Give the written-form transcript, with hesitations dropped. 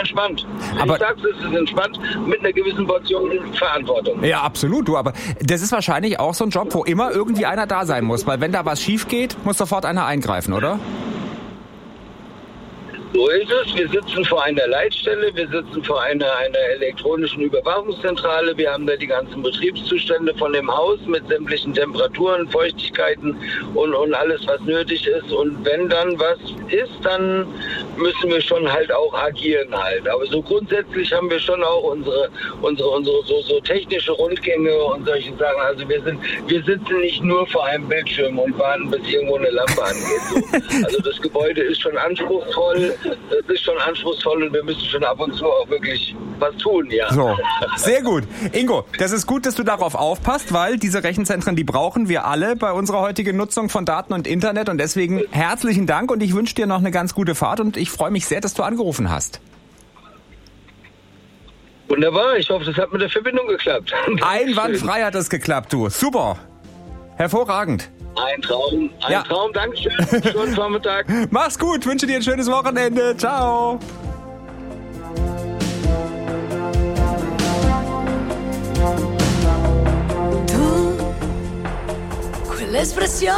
entspannt. Aber ich sag's, es ist entspannt mit einer gewissen Portion Verantwortung. ja, absolut, du, aber das ist wahrscheinlich auch so ein Job, wo immer irgendwie einer da sein muss, weil wenn da was schief geht, muss sofort einer eingreifen, oder? So ist es. Wir sitzen vor einer Leitstelle, wir sitzen vor einer elektronischen Überwachungszentrale. Wir haben da die ganzen Betriebszustände von dem Haus mit sämtlichen Temperaturen, Feuchtigkeiten und alles, was nötig ist. Und wenn dann was ist, dann müssen wir schon halt auch agieren halt. Aber so grundsätzlich haben wir schon auch unsere so technische Rundgänge und solche Sachen. Also wir sitzen nicht nur vor einem Bildschirm und warten, bis irgendwo eine Lampe angeht. So. Also das Gebäude ist schon anspruchsvoll. Das ist schon anspruchsvoll und wir müssen schon ab und zu auch wirklich was tun, ja. So, sehr gut. Ingo, das ist gut, dass du darauf aufpasst, weil diese Rechenzentren, die brauchen wir alle bei unserer heutigen Nutzung von Daten und Internet und deswegen herzlichen Dank und ich wünsche dir noch eine ganz gute Fahrt und ich freue mich sehr, dass du angerufen hast. Wunderbar, ich hoffe, das hat mit der Verbindung geklappt. Einwandfrei hat das geklappt, du. Super. Hervorragend. Ein Traum, Traum, Dankeschön. Schönen Vormittag. Mach's gut, wünsche dir ein schönes Wochenende. Ciao. Tu, quell'espressione